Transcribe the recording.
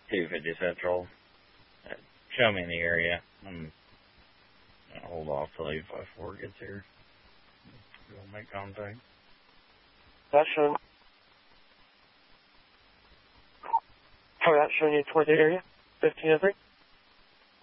250 Central. Show me in the area. I'm gonna hold off till 854 gets here. We'll make contact. That's showing. How that's showing you towards the area? 1503?